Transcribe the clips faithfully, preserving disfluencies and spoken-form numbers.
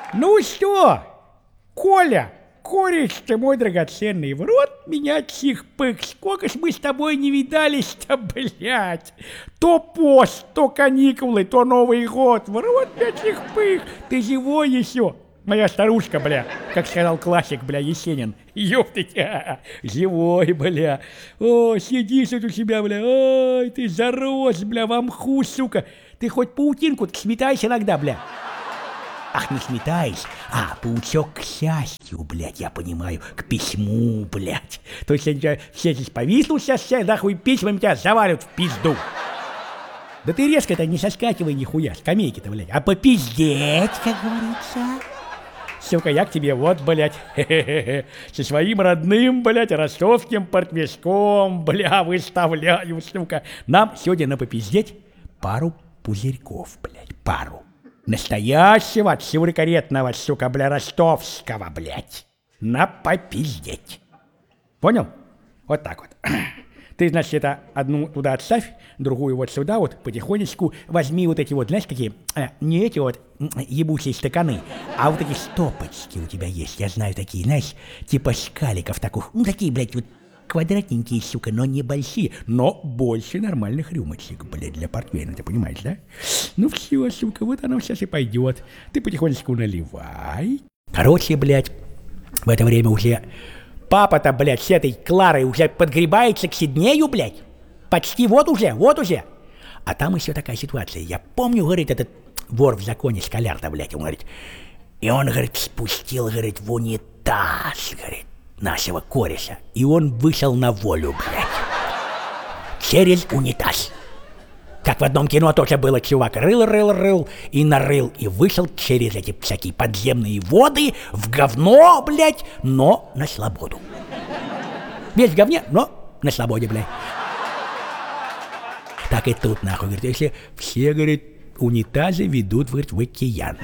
Ну что, Коля, кореш ты мой драгоценный, в рот меня чих-пых, сколько ж мы с тобой не видались-то, блядь. То пост, то каникулы, то Новый год, в рот меня чих-пых, ты живой еще? Моя старушка, бля, как сказал классик, бля, Есенин. Ёптыть, живой, бля. О, сидишь тут у себя, бля, ой, ты зарос, бля, в мху, сука. Ты хоть паутинку сметаешь иногда, бля. Ах, не сметаешь, а паучок к счастью, блядь, я понимаю, к письму, блядь. То есть я все здесь повиснул сейчас, все нахуй письмами тебя завалят в пизду. Да ты резко-то не соскакивай нихуя, скамейки-то, блядь, а попиздеть, как говорится. Сука, я к тебе вот, блядь, со своим родным, блядь, ростовским портвишком, бля, выставляю, сука. Нам сегодня на попиздеть пару пузырьков, блядь, пару. Настоящего, сюрикаретного, сука, бля, ростовского, блядь. На попиздеть. Понял? Вот так вот. Ты, значит, это одну туда отставь, другую вот сюда вот потихонечку возьми вот эти вот, знаешь, какие, э, не эти вот ебучие стаканы, а вот эти стопочки у тебя есть, я знаю такие, знаешь, типа шкаликов таких, ну такие, блядь, вот квадратненькие, сука, но небольшие, но больше нормальных рюмочек, блядь, для портвейна, ты понимаешь, да? Ну все, сука, вот оно сейчас и пойдет, ты потихонечку наливай. Короче, блядь, в это время уже... Папа-то, блядь, с этой Кларой уже подгребается к Сиднею, блядь. Почти вот уже, вот уже. А там еще такая ситуация. Я помню, говорит, этот вор в законе Скаляр-то, блядь, он говорит. И он, говорит, спустил, говорит, в унитаз, говорит, нашего кореша. И он вышел на волю, блядь. Через унитаз. Как в одном кино тоже было, чувак рыл-рыл-рыл и нарыл, и вышел через эти всякие подземные воды в говно, блядь, но на свободу. Весь в говне, но на свободе, блядь. Так и тут, нахуй, говорит, если все, говорит, унитазы ведут, говорит, в океан.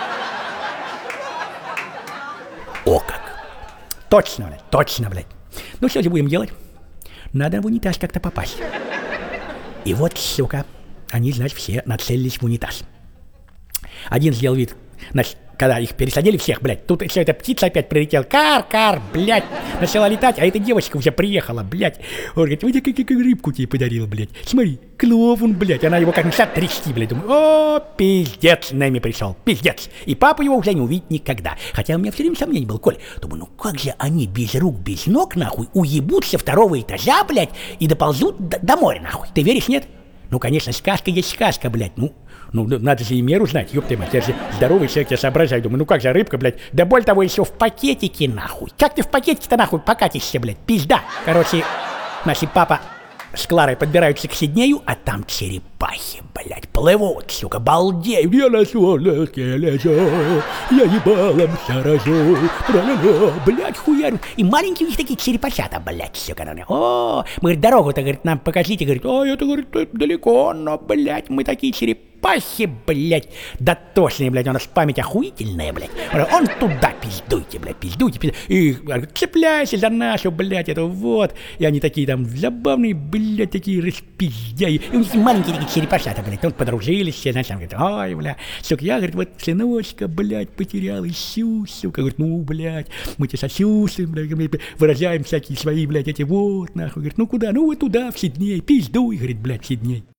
О как! Точно, блядь, точно, блядь. Ну что же будем делать? Надо в унитаз как-то попасть. И вот, сука, они, значит, все нацелились в унитаз. Один сделал вид, значит, когда их пересадили всех, блядь, тут все эта птица опять прилетела, кар-кар, блядь, начала летать, а эта девочка уже приехала, блядь. Он говорит, вот я какую рыбку тебе подарил, блядь, смотри, клоун, блядь, она его как начала трясти, блядь, думаю, о, пиздец, Нэми пришел, пиздец. И папу его уже не увидеть никогда, хотя у меня все время сомнений было, Коль, думаю, ну как же они без рук, без ног, нахуй, уебутся второго этажа, блядь, и доползут до, до моря, нахуй, ты веришь, нет? Ну, конечно, сказка есть сказка, блядь, ну, ну, надо же и меру знать, ёб ты мать, я же здоровый человек, я соображаю, думаю, ну как же рыбка, блядь, да более того, еще в пакетике, нахуй, как ты в пакетике-то, нахуй, покатишься, блядь, пизда. Короче, наши папа с Кларой подбираются к Сиднею, а там черепахи, блядь, плывут, сука, балдеют, я на солнышке лежу, я ебалом сорожу, тра-ля-ля, блядь, хуярю, и маленькие у них такие черепахята, блядь, сука, наверное. О, мы, говорит, дорогу-то, говорит, нам покажите, говорит, ой, это, говорит, далеко, но, блядь, мы такие черепахи. Пахи, блядь, дотошные, блядь, у нас память охуительная, блядь. Он туда пиздуйте, блядь, пиздуйте, пиздуйте. И цепляйся за нашу, блядь, это вот. И они такие там забавные, блядь, такие распиздяи. И у них маленькие такие черепашата, блядь, вот подружились все, значит, он говорит, ой, бля, сука, я, говорит, вот сыночка, блядь, потерял, ищу, сука, говорит, ну, блядь, мы тебе сочувствуем, блядь, выражаем всякие свои, блядь, эти вот, нахуй, говорит, ну, куда, ну, вот туда, в Сидней, пиздуй, говорит, блядь, в Сидней.